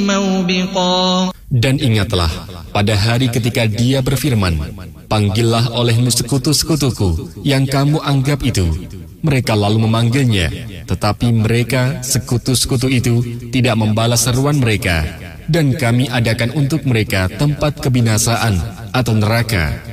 موبقا. Dan ingatlah pada hari ketika Dia berfirman, panggillah olehmu sekutu-sekutuku yang kamu anggap itu. Mereka lalu memanggilnya, tetapi mereka, sekutu-sekutu itu, tidak membalas seruan mereka. Dan kami adakan untuk mereka tempat kebinasaan atau neraka.